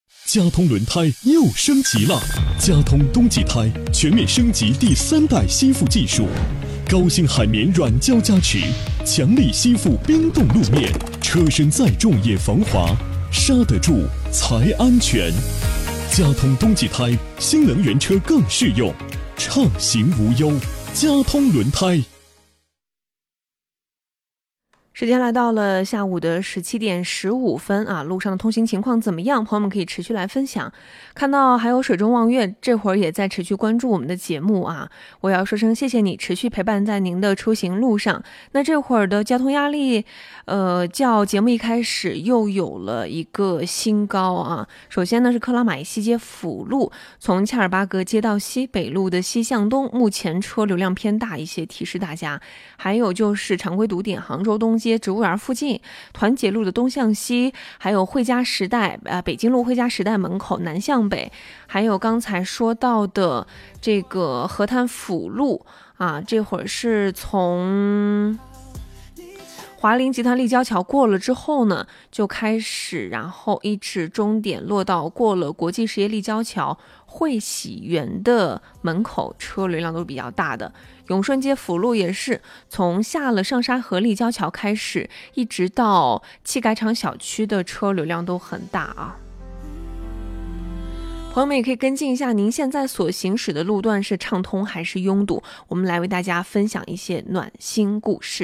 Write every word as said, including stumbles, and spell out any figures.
佳通轮胎又升级了，佳通冬季胎全面升级第三代吸附技术，高性海绵软胶加持，强力吸附冰冻路面，车身再重也防滑，刹得住才安全。佳通冬季胎，新能源车更适用，畅行无忧。佳通轮胎。 时间来到了下午的十七点十五分啊，路上的通行情况怎么样？朋友们可以持续来分享。看到还有水中望月，这会儿也在持续关注我们的节目啊，我要说声谢谢你，持续陪伴在您的出行路上。那这会儿的交通压力，呃，较节目一开始又有了一个新高啊。首先呢是克拉玛依西街辅路，从恰尔巴格街到西北路的西向东，目前车流量偏大一些，提示大家。还有就是常规堵点杭州东街植物园附近，团结路的东向西，还有汇佳时代呃北京路汇佳时代门口南向北，还有刚才说到的这个河滩辅路啊，这会儿是从华菱集团立交桥过了之后呢，就开始，然后一直终点落到过了国际实业立交桥汇喜园的门口，车流量都是比较大的。永顺街辅路也是从下了上沙河立交桥开始，一直到汽改厂小区的车流量都很大啊。朋友们也可以跟进一下，您现在所行驶的路段是畅通还是拥堵？我们来为大家分享一些暖心故事。